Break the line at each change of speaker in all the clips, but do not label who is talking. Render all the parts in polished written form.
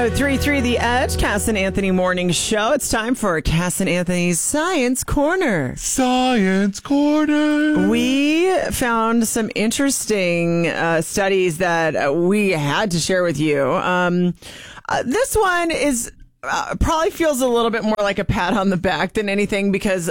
103.3 The Edge, Cass and Anthony Morning Show. It's time for Cass and Anthony's Science Corner.
Science Corner.
We found some interesting studies that we had to share with you. This one is probably feels a little bit more like a pat on the back than anything because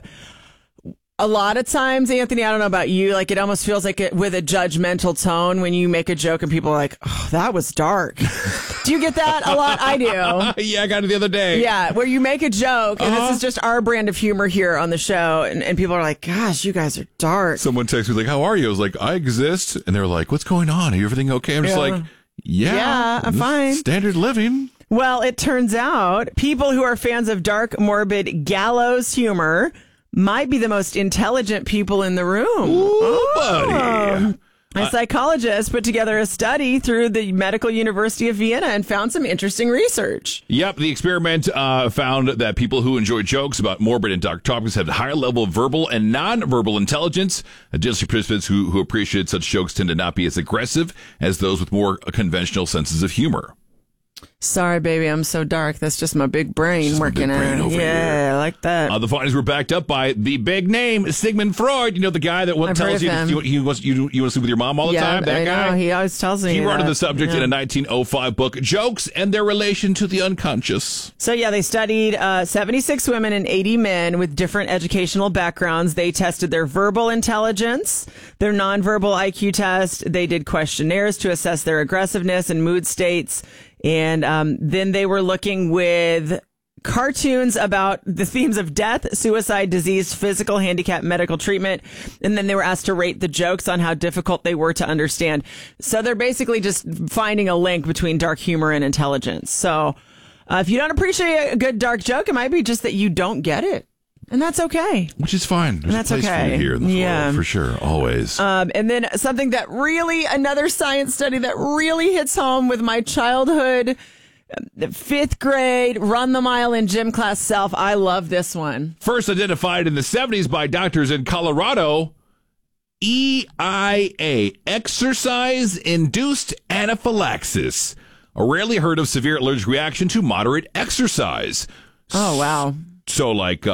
a lot of times, Anthony, I don't know about you, like it almost feels like it with a judgmental tone when you make a joke and people are like, oh, that was dark. Do you get that a lot? I do.
Yeah, I got it the other day.
Yeah, where you make a joke, and this is just our brand of humor here on the show, and people are like, gosh, you guys are dark.
Someone texted me like, how are you? I was like, I exist. And they're like, what's going on? Are you everything okay? I'm just like, yeah,
I'm fine.
Standard living.
Well, it turns out people who are fans of dark, morbid gallows humor might be the most intelligent people in the room.
Ooh, buddy.
A psychologist put together a study through the Medical University of Vienna and found some interesting research.
Yep, the experiment found that people who enjoy jokes about morbid and dark topics have a higher level of verbal and nonverbal intelligence. Additionally, participants who appreciated such jokes tend to not be as aggressive as those with more conventional senses of humor.
Sorry, baby, I'm so dark. That's just my big brain working out. Yeah, I like that.
The findings were backed up by the big name, Sigmund Freud. You know, the guy that tells you you want to sleep with your mom all the time? That guy?
Know, he always tells me
He wrote
that.
the subject in a 1905 book, Jokes and Their Relation to the Unconscious.
So, yeah, they studied 76 women and 80 men with different educational backgrounds. They tested their verbal intelligence, their nonverbal IQ test. They did questionnaires to assess their aggressiveness and mood states. And then they were looking with cartoons about the themes of death, suicide, disease, physical handicap, medical treatment. And then they were asked to rate the jokes on how difficult they were to understand. So they're basically just finding a link between dark humor and intelligence. So if you don't appreciate a good dark joke, it might be just that you don't get it. And that's okay.
Which is fine. There's
that's
a place
okay.
for you here in the world, for sure, always.
And then something that really, another science study that really hits home with my childhood, 5th grade, run the mile in gym class self. I love this one.
First identified in the 70s by doctors in Colorado, EIA, exercise-induced anaphylaxis, a rarely heard of severe allergic reaction to moderate exercise.
Oh, wow.
So, like,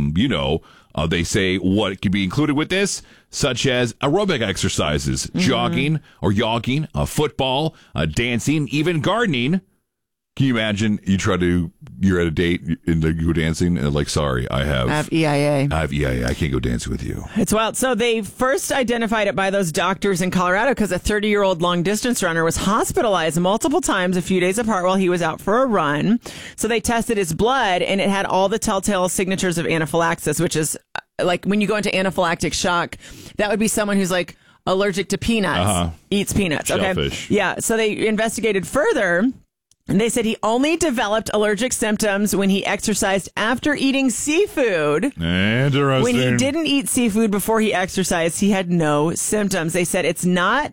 they say what could be included with this, such as aerobic exercises, jogging or yogging, football, dancing, even gardening. Can you imagine you're at a date and you go dancing and like, sorry, I have
EIA.
I have EIA. I can't go dancing with you.
It's wild. So they first identified it by those doctors in Colorado because a 30-year-old long distance runner was hospitalized multiple times a few days apart while he was out for a run. So they tested his blood and it had all the telltale signatures of anaphylaxis, which is like when you go into anaphylactic shock, that would be someone who's like allergic to peanuts, eats peanuts.
Shellfish.
Okay. Yeah. So they investigated further. And they said he only developed allergic symptoms when he exercised after eating seafood.
Interesting.
When he didn't eat seafood before he exercised, he had no symptoms. They said it's not,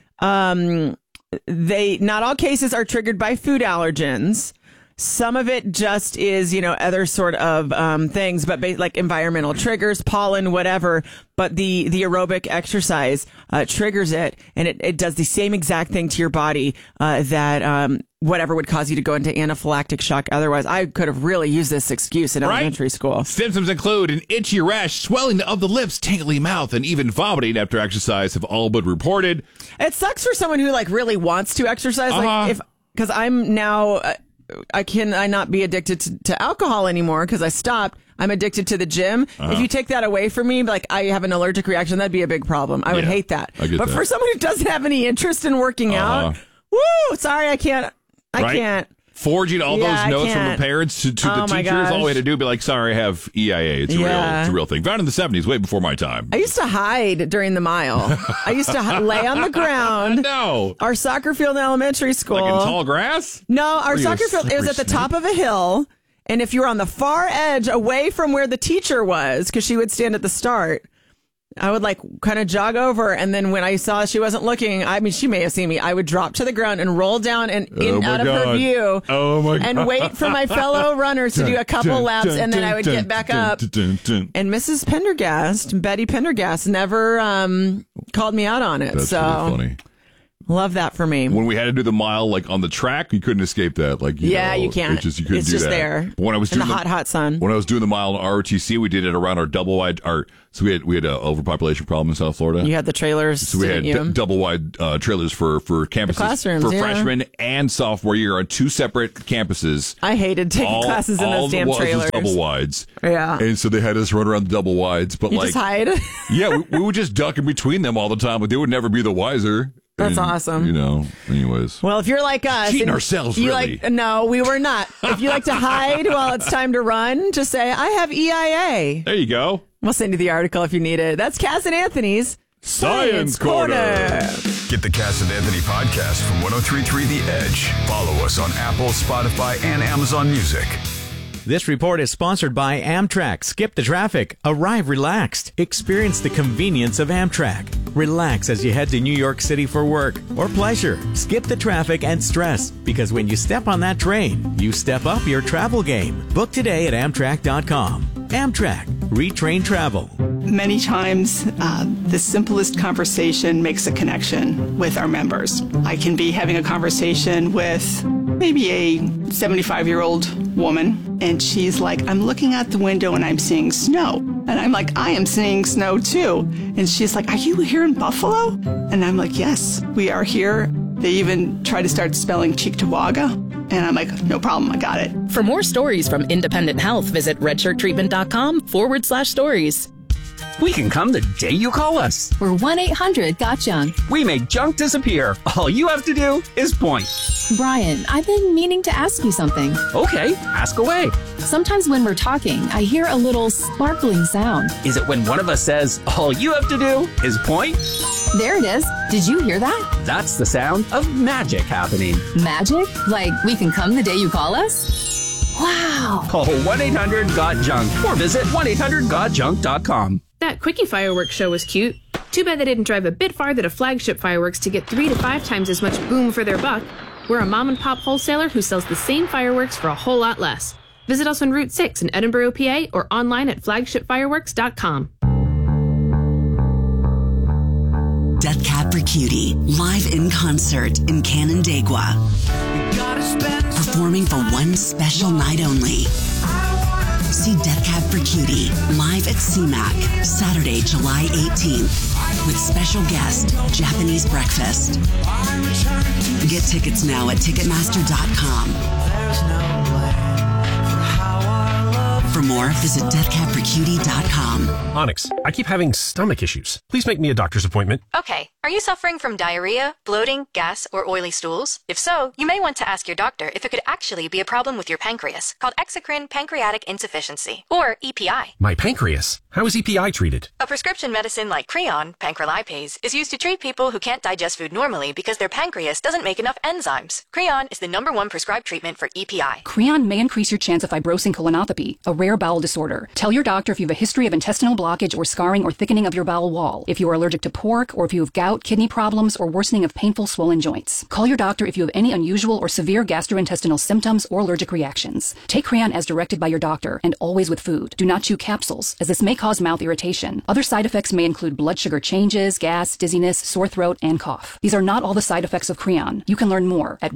not all cases are triggered by food allergens. Some of it just is, other sort of things, but like environmental triggers, pollen, whatever. But the aerobic exercise triggers it, and it does the same exact thing to your body that whatever would cause you to go into anaphylactic shock. Otherwise, I could have really used this excuse in elementary school.
Symptoms include an itchy rash, swelling of the lips, tingly mouth, and even vomiting after exercise have all been reported.
It sucks for someone who like really wants to exercise, because I'm now. I not be addicted to alcohol anymore because I stopped. I'm addicted to the gym. If you take that away from me, like I have an allergic reaction, that'd be a big problem. I would hate that. But for someone who doesn't have any interest in working out, sorry, I can't. I can't.
Forging all those notes from the parents to the teachers. All we had to do be like, sorry, I have EIA. It's a real thing. Found in the 70s, way before my time.
I used to hide during the mile. I used to lay on the ground.
No.
Our soccer field in elementary school.
Like in tall grass?
No, our soccer field, it was at the top of a hill. And if you were on the far edge away from where the teacher was, because she would stand at the start, I would like kind of jog over, and then when I saw she wasn't looking, I mean, she may have seen me. I would drop to the ground and roll down and out of her view, and wait for my fellow runners to do a couple laps, and then I would get back up. And Mrs. Pendergast, Betty Pendergast, never called me out on it.
That's really funny.
Love that for me.
When we had to do the mile like on the track, you couldn't escape that. Like
you can't.
You couldn't
it's
do
just
that.
there.
But when I was doing
the hot sun.
When I was doing the mile on ROTC, we did it around our double wide. So we had an overpopulation problem in South Florida.
You had the trailers.
So we had double wide trailers for campuses
classrooms,
for freshman and sophomore year on 2 separate campuses.
I hated taking classes in those damn trailers.
Double wides.
Yeah.
And so they had us run around the double wides, but
just hide.
Yeah, we would just duck in between them all the time, but they would never be the wiser.
That's awesome.
Anyways.
Well, if you're like us.
Cheating ourselves, really.
No, we were not. If you like to hide while it's time to run, just say, I have EIA.
There you go.
We'll send you the article if you need it. That's Cass and Anthony's
Science Corner.
Get the Cass and Anthony podcast from 103.3 The Edge. Follow us on Apple, Spotify, and Amazon Music.
This report is sponsored by Amtrak. Skip the traffic. Arrive relaxed. Experience the convenience of Amtrak. Relax as you head to New York City for work or pleasure. Skip the traffic and stress, because when you step on that train, you step up your travel game. Book today at Amtrak.com. Amtrak. Retrain travel.
Many times, the simplest conversation makes a connection with our members. I can be having a conversation with maybe a 75-year-old woman, and she's like, I'm looking out the window and I'm seeing snow. And I'm like, I am seeing snow too. And she's like, are you here in Buffalo? And I'm like, yes, we are here. They even try to start spelling Cheektowaga. And I'm like, no problem, I got it.
For more stories from Independent Health, visit redshirttreatment.com/stories.
We can come the day you call us.
We're 1-800-GOT-JUNK.
We make junk disappear. All you have to do is point.
Brian, I've been meaning to ask you something.
Okay, ask away.
Sometimes when we're talking, I hear a little sparkling sound.
Is it when one of us says, all you have to do is point?
There it is. Did you hear that?
That's the sound of magic happening.
Magic? Like we can come the day you call us? Wow.
Call 1-800-GOT-JUNK or visit 1-800-GOT-JUNK.com.
That Quickie fireworks show was cute. Too bad they didn't drive a bit farther to Flagship Fireworks to get 3 to 5 times as much boom for their buck. We're a mom-and-pop wholesaler who sells the same fireworks for a whole lot less. Visit us on Route 6 in Edinburgh, PA, or online at flagshipfireworks.com.
Death Cab for Cutie, live in concert in Canandaigua. Performing for one special night only. See Death Cab for Cutie live at CMAC, Saturday, July 18th, with special guest, Japanese Breakfast. Get tickets now at Ticketmaster.com. For more, visit deathcabforcutie.com.
Onyx, I keep having stomach issues. Please make me a doctor's appointment.
Okay. Are you suffering from diarrhea, bloating, gas, or oily stools? If so, you may want to ask your doctor if it could actually be a problem with your pancreas, called exocrine pancreatic insufficiency, or EPI.
My pancreas? How is EPI treated?
A prescription medicine like Creon, pancrelipase, is used to treat people who can't digest food normally because their pancreas doesn't make enough enzymes. Creon is the #1 prescribed treatment for EPI.
Creon may increase your chance of fibrosing colonopathy, a rare bowel disorder. Tell your doctor if you have a history of intestinal blockage or scarring or thickening of your bowel wall, if you are allergic to pork, or if you have gout, kidney problems, or worsening of painful swollen joints. Call your doctor if you have any unusual or severe gastrointestinal symptoms or allergic reactions. Take Creon as directed by your doctor, and always with food. Do not chew capsules, as this may cause mouth irritation. Other side effects may include blood sugar changes, gas, dizziness, sore throat, and cough. These are not all the side effects of Creon. You can learn more at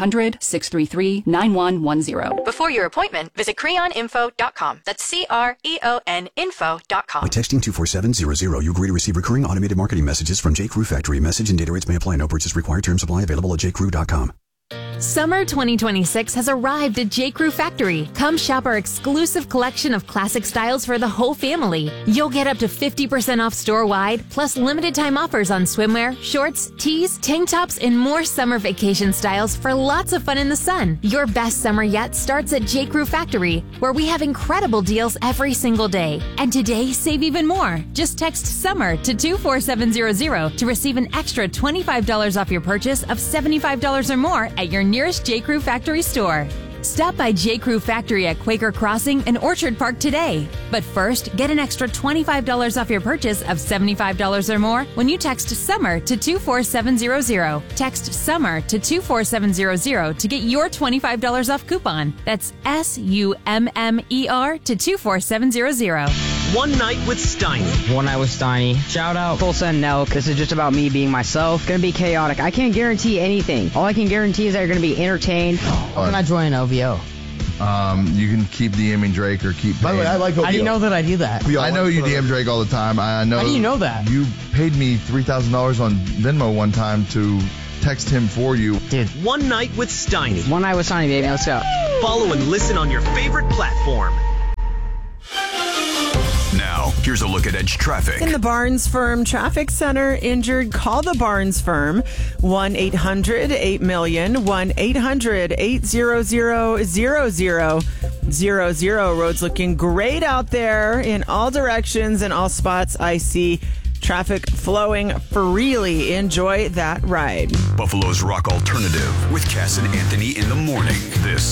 1-800-633-9110.
Before your appointment, visit creoninfo.com. That's CREON info.com.
By texting 24700, you agree to receive recurring automated marketing messages from J. Crew Factory. Message and data rates may apply. No purchase required. Terms apply. Available at jcrew.com.
Summer 2026 has arrived at J. Crew Factory. Come shop our exclusive collection of classic styles for the whole family. You'll get up to 50% off store-wide, plus limited time offers on swimwear, shorts, tees, tank tops, and more summer vacation styles for lots of fun in the sun. Your best summer yet starts at J. Crew Factory, where we have incredible deals every single day. And today, save even more. Just text SUMMER to 24700 to receive an extra $25 off your purchase of $75 or more at your nearest J. Crew Factory store. Stop by J. Crew Factory at Quaker Crossing and Orchard Park today. But first, get an extra $25 off your purchase of $75 or more when you text SUMMER to 24700. Text SUMMER to 24700 to get your $25 off coupon. That's SUMMER to 24700.
One Night with Steiny.
One Night with Steiny. Shout out Full Send Nelk. This is just about me being myself. Gonna be chaotic. I can't guarantee anything. All I can guarantee is that you're gonna be entertained. How can I join OVO?
You can keep DMing Drake or keep paying.
By the way, I like OVO.
How do you know that I do that?
I know you DM Drake all the time. I know.
How do you know that?
You paid me $3,000 on Venmo one time to text him for you.
Dude.
One Night with Steiny.
One Night with Steiny, baby. Let's go.
Follow and listen on your favorite platform.
Now, here's a look at Edge traffic.
In the Barnes Firm Traffic Center, injured, call the Barnes Firm, 1-800-8-MILLION, 1-800-800-0000. Roads looking great out there in all directions and all spots. I see traffic flowing freely. Enjoy that ride.
Buffalo's Rock Alternative with Cass and Anthony in the morning. This